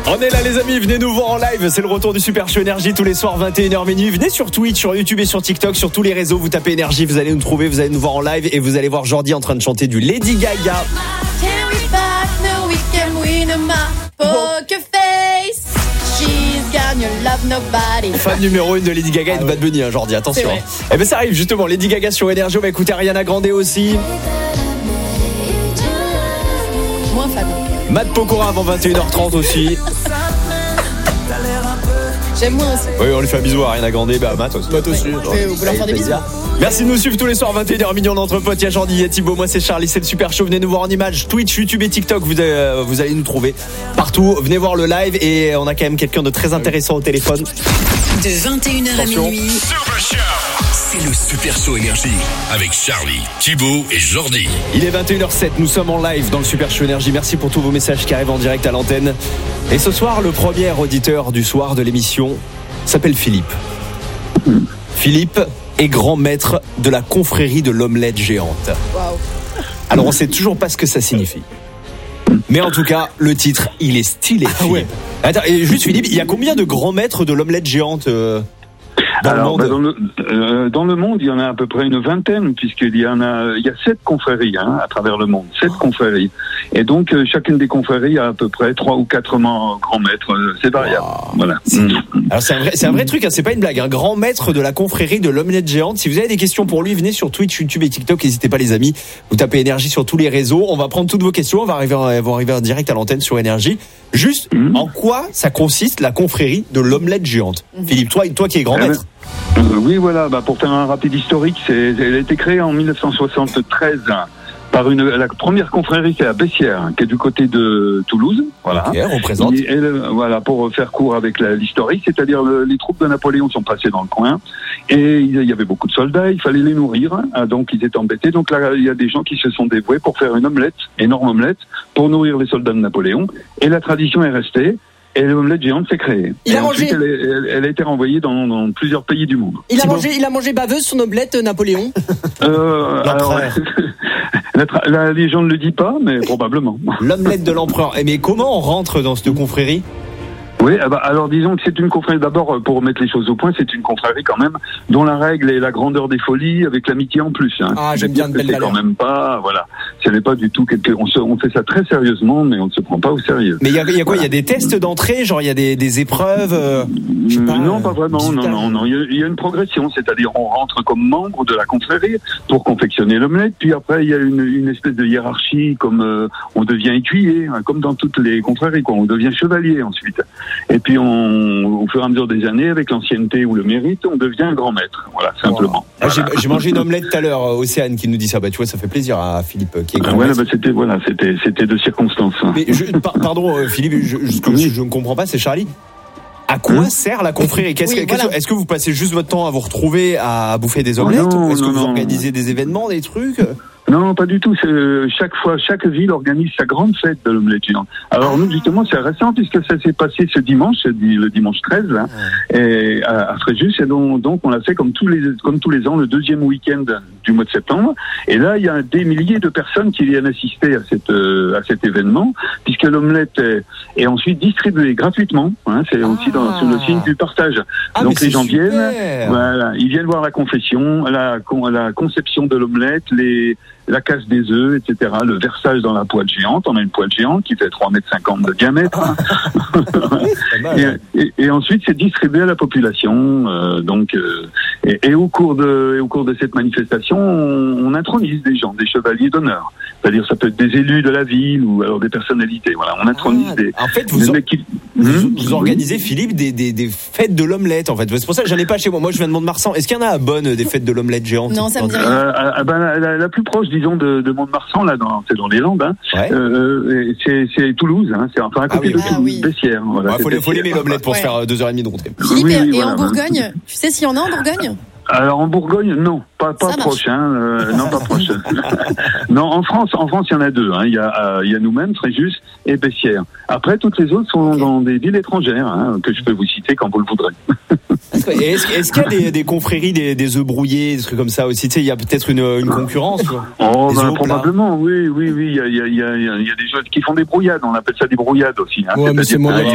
On est là les amis, venez nous voir en live, c'est le retour du Super Show Énergie tous les soirs 21h minuit. Venez sur Twitch, sur YouTube et sur TikTok, sur tous les réseaux, vous tapez Énergie, vous allez nous trouver, vous allez nous voir en live et vous allez voir Jordi en train de chanter du Lady Gaga. Fan numéro 1 de Lady Gaga et de Bad Bunny, hein, Jordi, attention. Eh ben ça arrive justement, Lady Gaga sur Énergie, on va écouter Ariana Grande aussi. Moins fan. Matt Pokora avant 21h30 aussi. J'aime moins aussi. Oui, on lui fait un bisou à Ariana Grande, bah Matt aussi. Matt aussi. On peut leur faire des bisous. Merci de nous suivre tous les soirs 21h minuit entre potes. Il y a Jordi, il y a Thibaut, moi c'est Charlie, c'est le Super Show. Venez nous voir en images, Twitch, YouTube et TikTok, vous allez nous trouver partout. Venez voir le live et on a quand même quelqu'un de très intéressant au téléphone. De 21h à minuit. Super Show. C'est le Super Show Énergie avec Charlie, Thibaut et Jordi. Il est 21h07, nous sommes en live dans le Super Show Énergie. Merci pour tous vos messages qui arrivent en direct à l'antenne. Et ce soir, le premier auditeur du soir de l'émission s'appelle Philippe. Philippe est grand maître de la confrérie de l'omelette géante. Waouh. Alors on sait toujours pas ce que ça signifie. Mais en tout cas, le titre, il est stylé. Philippe. Ouais. Attends, et juste Philippe, il y a combien de grands maîtres de l'omelette géante dans le monde? Dans le monde, il y en a à peu près une vingtaine, puisqu'il y a 7 confréries à travers le monde, 7 confréries. Et donc, chacune des confréries a à peu près 3 ou 4 grands maîtres. C'est variable. Wow. Voilà. Alors, c'est un vrai truc, hein, c'est pas une blague. Un grand maître de la confrérie de l'omelette géante. Si vous avez des questions pour lui, venez sur Twitch, YouTube et TikTok. N'hésitez pas, les amis. Vous tapez Énergie sur tous les réseaux. On va prendre toutes vos questions. On va arriver en direct à l'antenne sur Énergie. Juste, en quoi ça consiste la confrérie de l'omelette géante? Philippe, toi qui es grand maître. Oui, voilà. Pour faire un rapide historique, elle a été créée en 1973 par la première confrérie, c'est à Bessières, qui est du côté de Toulouse. Voilà. Okay, on représente. Voilà, pour faire court avec l'historique, c'est-à-dire les troupes de Napoléon sont passées dans le coin et il y avait beaucoup de soldats, il fallait les nourrir, donc ils étaient embêtés. Donc là, il y a des gens qui se sont dévoués pour faire une omelette, énorme omelette, pour nourrir les soldats de Napoléon. Et la tradition est restée. Et l'omelette géante s'est créée. Ensuite, elle a été renvoyée dans plusieurs pays du monde. Il a mangé baveuse son omelette, Napoléon. Alors, la légende ne le dit pas, mais probablement. L'omelette de l'empereur. Mais comment on rentre dans cette confrérie? Oui, alors disons que c'est une confrérie, d'abord pour remettre les choses au point, c'est une confrérie quand même dont la règle est la grandeur des folies avec l'amitié en plus. Ah, j'aime bien de belles valeurs. C'est quand même pas, voilà, ce n'est pas du tout on fait ça très sérieusement, mais on ne se prend pas au sérieux. Mais il y a quoi? Il y a des tests d'entrée, genre il y a des épreuves non, pas vraiment, non. Il y a une progression, c'est-à-dire on rentre comme membre de la confrérie pour confectionner l'omelette, puis après il y a une espèce de hiérarchie, comme on devient écuyer, comme dans toutes les confréries, quoi. On devient chevalier ensuite. Et puis, au fur et à mesure des années, avec l'ancienneté ou le mérite, on devient un grand maître. Voilà, simplement. Wow. Voilà. J'ai mangé une omelette tout à l'heure, Océane, qui nous dit ça. Tu vois, ça fait plaisir à Philippe, qui est grand maître. C'était de circonstance. Mais pardon, Philippe, ce que je ne comprends pas, c'est Charlie. À quoi sert la confrérie? Est-ce que vous passez juste votre temps à vous retrouver à bouffer des omelettes? Est-ce que vous organisez des événements, des trucs? Non, pas du tout. Chaque ville organise sa grande fête de l'omelette géante. Alors nous, justement, c'est récent puisque ça s'est passé ce dimanche, le dimanche 13, et à Fréjus. Et donc on l'a fait comme tous les ans, le deuxième week-end du mois de septembre. Et là, il y a des milliers de personnes qui viennent assister à cet événement, puisque l'omelette est ensuite distribuée gratuitement. C'est aussi sur le signe du partage. Donc les gens viennent, ils viennent voir la confession, la conception de l'omelette, la casse des œufs, etc. Le versage dans la poêle géante. On a une poêle géante qui fait 3,50 m de diamètre. Et ensuite, c'est distribué à la population. Et au cours de cette manifestation, on intronise des gens, des chevaliers d'honneur. C'est-à-dire, ça peut être des élus de la ville ou alors des personnalités. Voilà, on intronise des. En fait, vous organisez, Philippe, des fêtes de l'omelette. En fait, c'est pour ça que j'en ai pas chez moi. Moi, je viens de Mont-de-Marsan. Est-ce qu'il y en a à Bonne des fêtes de l'omelette géante? Non, ça me dit rien. La plus proche, disons, de Mont-de-Marsan, c'est dans les Landes. C'est Toulouse. C'est enfin à côté de Toulouse, Bessières. Voilà, faut l'aimer l'omelette pour se faire 2h30 de route. Philippe, et en Bourgogne, tu sais s'il y en a en Bourgogne? Alors en Bourgogne, non, pas proche, non, pas proche. Non, en France, il y en a deux. Il y a nous-mêmes, Fréjus et Bessières. Après, toutes les autres sont dans des villes étrangères, que je peux vous citer quand vous le voudrez. Est-ce qu'il y a des confréries, des œufs brouillés, des trucs comme ça aussi? Tu sais, il y a peut-être une concurrence. Probablement, oui. Il y a des gens qui font des brouillades. On appelle ça des brouillades aussi. Ouais, mais c'est moins